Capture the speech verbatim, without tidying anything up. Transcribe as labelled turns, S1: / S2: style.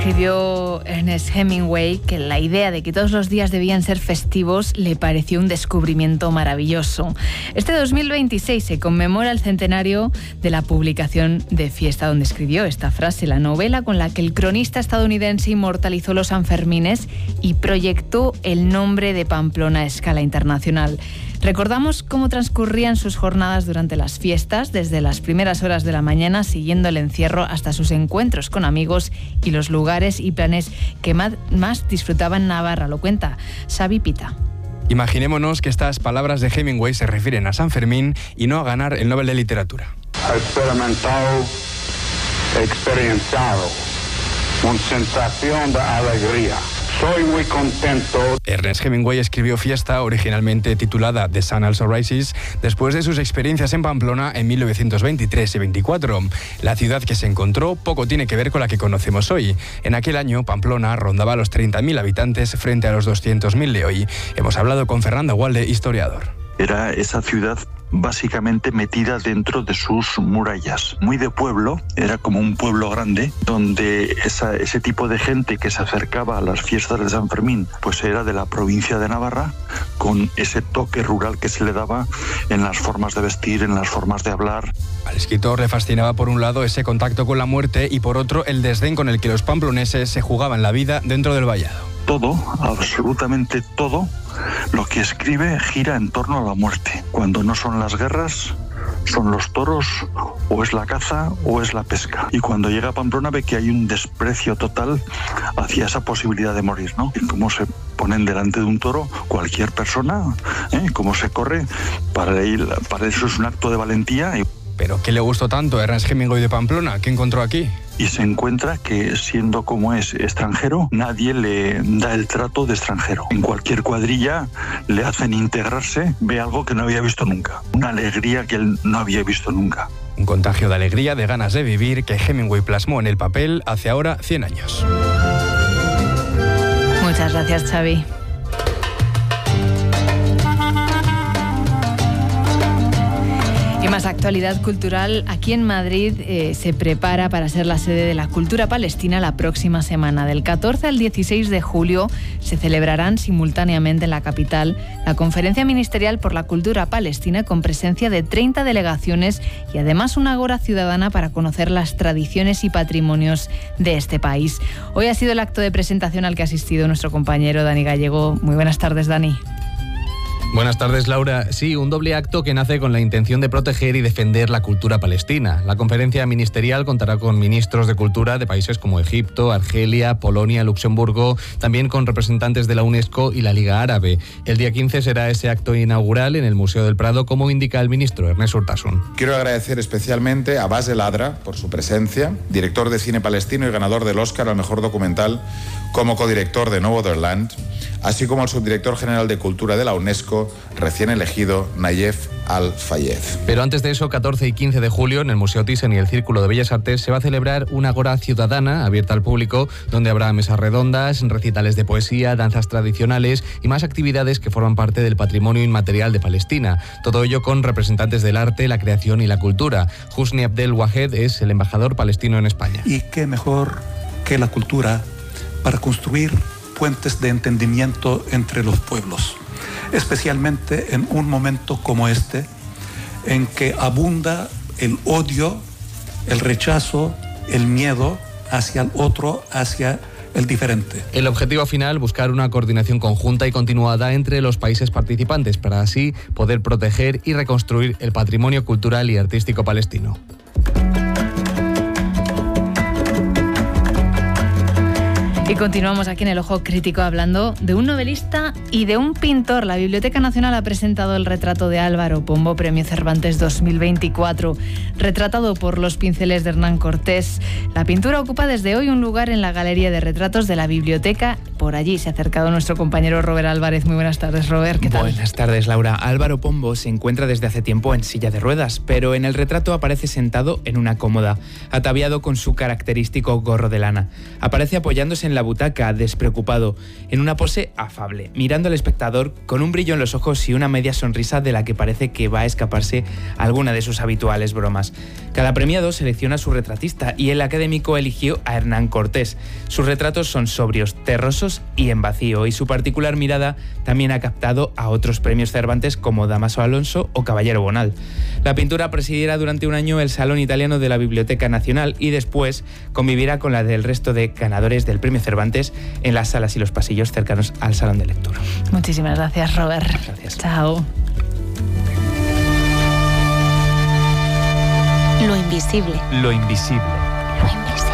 S1: Escribió Ernest Hemingway que la idea de que todos los días debían ser festivos le pareció un descubrimiento maravilloso. Este dos mil veintiséis se conmemora el centenario de la publicación de Fiesta, donde escribió esta frase, la novela con la que el cronista estadounidense inmortalizó los Sanfermines y proyectó el nombre de Pamplona a escala internacional. Recordamos cómo transcurrían sus jornadas durante las fiestas, desde las primeras horas de la mañana, siguiendo el encierro hasta sus encuentros con amigos y los lugares y planes que más, más disfrutaba en Navarra. Lo cuenta Xavi Pita.
S2: Imaginémonos que estas palabras de Hemingway se refieren a San Fermín y no a ganar el Nobel de Literatura.
S3: Experimentado, experienciado, una sensación de alegría. Soy muy contento.
S2: Ernest Hemingway escribió Fiesta, originalmente titulada The Sun Also Rises, después de sus experiencias en Pamplona en mil novecientos veintitrés y veinticuatro. La ciudad que se encontró poco tiene que ver con la que conocemos hoy. En aquel año, Pamplona rondaba los treinta mil habitantes frente a los doscientos mil de hoy. Hemos hablado con Fernando Walde, historiador.
S4: Era esa ciudad básicamente metida dentro de sus murallas. Muy de pueblo, era como un pueblo grande, donde esa, ese tipo de gente que se acercaba a las fiestas de San Fermín, pues era de la provincia de Navarra, con ese toque rural que se le daba en las formas de vestir, en las formas de hablar.
S2: Al escritor le fascinaba por un lado ese contacto con la muerte y por otro el desdén con el que los pamploneses se jugaban la vida dentro del vallado.
S4: Todo, absolutamente todo, lo que escribe gira en torno a la muerte. Cuando no son las guerras, son los toros, o es la caza, o es la pesca. Y cuando llega a Pamplona ve que hay un desprecio total hacia esa posibilidad de morir, ¿no? Y cómo se ponen delante de un toro cualquier persona, ¿eh? Cómo se corre, para, ir, para eso es un acto de valentía.
S2: ¿Pero qué le gustó tanto a Ernest Hemingway de Pamplona? ¿Qué encontró aquí?
S4: Y se encuentra que, siendo como es extranjero, nadie le da el trato de extranjero. En cualquier cuadrilla le hacen integrarse, ve algo que no había visto nunca. Una alegría que él no había visto nunca.
S2: Un contagio de alegría, de ganas de vivir, que Hemingway plasmó en el papel hace ahora cien años.
S1: Muchas gracias, Xavi. Y más actualidad cultural. Aquí en Madrid eh, se prepara para ser la sede de la cultura palestina la próxima semana. Del catorce al dieciséis de julio se celebrarán simultáneamente en la capital la Conferencia Ministerial por la Cultura Palestina, con presencia de treinta delegaciones y además una agora ciudadana para conocer las tradiciones y patrimonios de este país. Hoy ha sido el acto de presentación al que ha asistido nuestro compañero Dani Gallego. Muy buenas tardes, Dani.
S5: Buenas tardes, Laura. Sí, un doble acto que nace con la intención de proteger y defender la cultura palestina. La conferencia ministerial contará con ministros de cultura de países como Egipto, Argelia, Polonia, Luxemburgo, también con representantes de la UNESCO y la Liga Árabe. El día quince será ese acto inaugural en el Museo del Prado, como indica el ministro Ernest Urtasun.
S6: Quiero agradecer especialmente a Basel Adra por su presencia, director de cine palestino y ganador del Oscar al mejor documental como codirector de No Other Land, así como al subdirector general de Cultura de la UNESCO, recién elegido, Nayef Al-Fayed.
S5: Pero antes de eso, catorce y quince de julio, en el Museo Thyssen y el Círculo de Bellas Artes se va a celebrar una agora ciudadana abierta al público, donde habrá mesas redondas, recitales de poesía, danzas tradicionales y más actividades que forman parte del patrimonio inmaterial de Palestina. Todo ello con representantes del arte, la creación y la cultura. Husni Abdel Wahed es el embajador palestino en España.
S7: Y qué mejor que la cultura para construir puentes de entendimiento entre los pueblos, especialmente en un momento como este, en que abunda el odio, el rechazo, el miedo hacia el otro, hacia el diferente.
S5: El objetivo final, buscar una coordinación conjunta y continuada entre los países participantes para así poder proteger y reconstruir el patrimonio cultural y artístico palestino.
S1: Y continuamos aquí en el Ojo Crítico hablando de un novelista y de un pintor. La Biblioteca Nacional ha presentado el retrato de Álvaro Pombo, Premio Cervantes dos mil veinticuatro, retratado por los pinceles de Hernán Cortés. La pintura ocupa desde hoy un lugar en la Galería de Retratos de la Biblioteca. Por allí se ha acercado nuestro compañero Robert Álvarez. Muy buenas tardes, Robert. ¿Qué tal?
S8: Buenas tardes, Laura. Álvaro Pombo se encuentra desde hace tiempo en silla de ruedas, pero en el retrato aparece sentado en una cómoda, ataviado con su característico gorro de lana. Aparece apoyándose en la la butaca, despreocupado, en una pose afable, mirando al espectador con un brillo en los ojos y una media sonrisa de la que parece que va a escaparse alguna de sus habituales bromas. Cada premiado selecciona a su retratista y el académico eligió a Hernán Cortés. Sus retratos son sobrios, terrosos y en vacío, y su particular mirada también ha captado a otros premios Cervantes como Dámaso Alonso o Caballero Bonal. La pintura presidirá durante un año el Salón Italiano de la Biblioteca Nacional y después convivirá con la del resto de ganadores del premio Cervantes en las salas y los pasillos cercanos al Salón de Lectura.
S1: Muchísimas gracias, Robert.
S8: Gracias.
S1: Chao.
S9: Lo invisible.
S10: Lo invisible.
S9: Lo invisible.